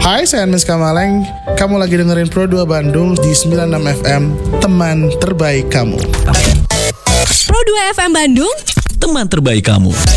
Hai, saya Anmes Kamaleng. Kamu lagi dengerin Pro 2 Bandung di 96 FM, teman terbaik kamu. Pro 2 FM Bandung, teman terbaik kamu.